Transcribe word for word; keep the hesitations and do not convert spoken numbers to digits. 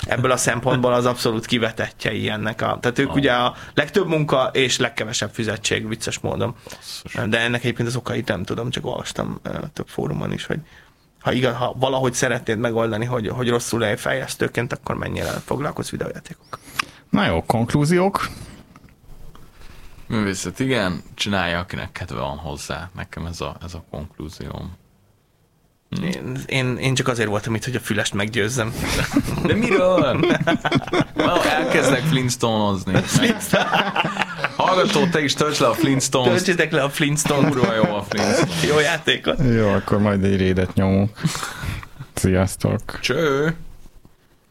ebből a szempontból az abszolút kivetettjei ennek a... Tehát ők oh. ugye a legtöbb munka és legkevesebb fizetség vicces módon. Basszus. De ennek egyébként az okait nem tudom, csak olvastam több fórumon is, hogy ha, igaz, ha valahogy szeretnéd megoldani, hogy, hogy rosszul élj fejlesztőként, akkor mennyire foglalkozz videójátékok. Na jó, konklúziók? Művészet, igen, csinálja, akinek kedve van hozzá. Nekem ez a, ez a konklúzióm. Hm. Én, én, én csak azért voltam itt, hogy a Fülest meggyőzzem. De miről? Well, elkezdek Flintstone-ozni. Hallgató, te is töltsd le a Flintstones. Töltsétek le a Flintstone. Kurva jó a Flintstone. Jó játékot. Jó, akkor majd egy rédet nyomunk. Sziasztok. Cső.